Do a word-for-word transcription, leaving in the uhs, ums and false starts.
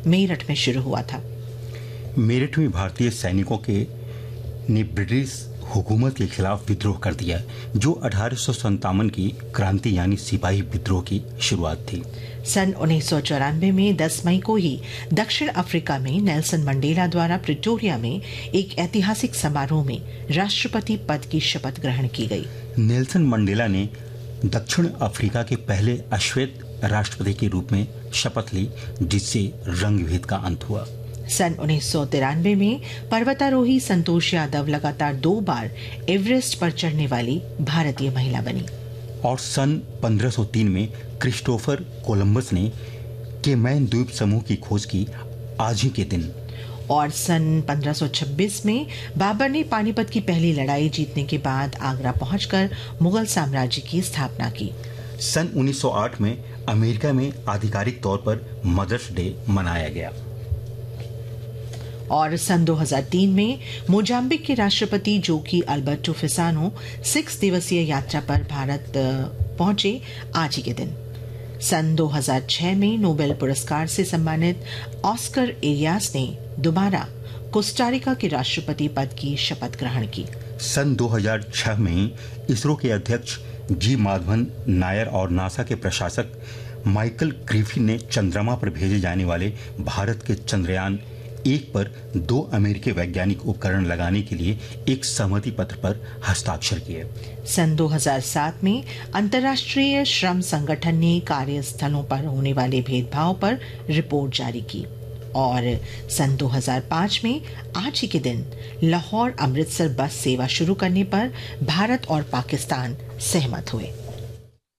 मेरठ में शुरू हुआ था। मेरठ में भारतीय सैनिकों के ने ब्रिटिश हुकूमत के खिलाफ विद्रोह कर दिया, जो अठारह सौ संतावन की क्रांति यानी सिपाही विद्रोह की शुरुआत थी। सन उन्नीस सौ चौरानवे में दस मई को ही दक्षिण अफ्रीका में नेल्सन मंडेला द्वारा प्रिटोरिया में एक ऐतिहासिक समारोह में राष्ट्रपति पद की शपथ ग्रहण की गई। नेल्सन मंडेला ने दक्षिण अफ्रीका के पहले अश्वेत राष्ट्रपति के रूप में शपथ ली, जिससे रंगभेद का अंत हुआ। सन उन्नीस सौ तिरानवे में पर्वतारोही संतोष यादव लगातार दो बार एवरेस्ट पर चढ़ने वाली भारतीय महिला बनी। और सन पंद्रह सौ तीन में क्रिस्टोफर कोलंबस ने केमैन द्वीप समूह की खोज की, आज ही के दिन। और सन पंद्रह सौ छब्बीस में बाबर ने पानीपत की पहली लड़ाई जीतने के बाद आगरा पहुंचकर मुगल साम्राज्य की स्थापना की। सन उन्नीस सौ आठ में अमेरिका में आधिकारिक तौर पर मदर्स डे मनाया गया। और सन दो हज़ार तीन में मोजाम्बिक के राष्ट्रपति जोकी अल्बर्टो फिसानो सिक्स दिवसीय यात्रा पर भारत पहुंचे, आज ही के दिन। सन दो हज़ार छह में नोबेल पुरस्कार से सम्मानित ऑस्कर एरियास ने दोबारा कोस्टारिका के राष्ट्रपति पद की शपथ ग्रहण की। सन दो हज़ार छह में इसरो के अध्यक्ष जी माधवन नायर और नासा के प्रशासक माइकल ग्रिफिन ने चंद्रमा पर भेजे जाने वाले भारत के चंद्रयान एक पर दो अमेरिकी वैज्ञानिक उपकरण लगाने के लिए एक सहमति पत्र पर हस्ताक्षर किए। सन दो हज़ार सात में अंतर्राष्ट्रीय श्रम संगठन ने कार्यस्थलों पर होने वाले भेदभाव पर रिपोर्ट जारी की। और सन दो हज़ार पाँच में आज ही के दिन लाहौर अमृतसर बस सेवा शुरू करने पर भारत और पाकिस्तान सहमत हुए।